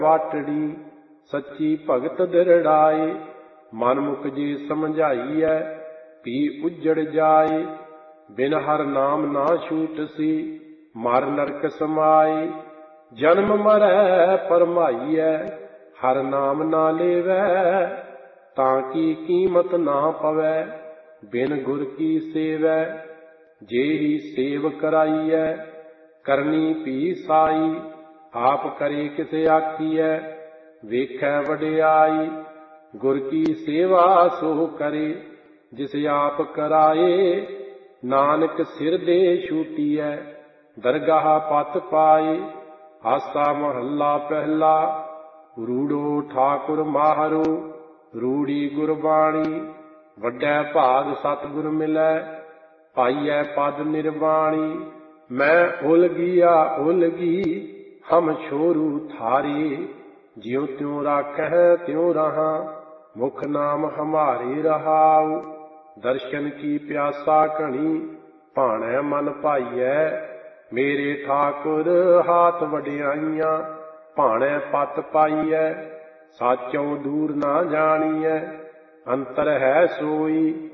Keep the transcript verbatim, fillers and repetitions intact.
ਵਾਟੜੀ ਸੱਚੀ ਭਗਤ ਦਿਰੜਾਏ। ਮਨ ਮੁਖ ਜੇ ਸਮਝਾਈਐ ਭੀ ਉਜੜ ਜਾਏ। ਬਿਨ ਹਰ ਨਾਮ ਨਾ ਛੂਟਸੀ ਮਰ ਨਰਕ ਸਮਾਏ। ਜਨਮ ਮਰੈ ਪਰਮਾਈਐ ਹਰ ਨਾਮ ਨਾ ਲੇਵੈ। ਤਾਂ ਕੀ ਕੀਮਤ ਨਾ ਪਵੈ ਬਿਨ ਗੁਰ ਕੀ ਸੇਵੈ। जेहि सेव कराइए करनी भी साई। आप करे किस आखिए वेखै वडियाई। गुर की सेवा सो करे जिस आप कराए। नानक सिर दे छूटिए दरगाह पत पाए। आसा महला पहला रूड़ो ठाकुर माहरो। रूड़ी गुरबाणी वड्डै भाग सतगुर मिलै। पाइए पद निर्वाणी मैं उलगिया उलगी हम छोरू थारे। ज्यों त्यों राखह त्यों रहा मुख नाम हमारे रहाऊ। दर्शन की प्यासा घनी भाणै मन भाइयै। मेरे ठाकुर हाथ वडियाइयां भाणै पत पाइयै। साचों दूर ना जानिए अंतर है सोई।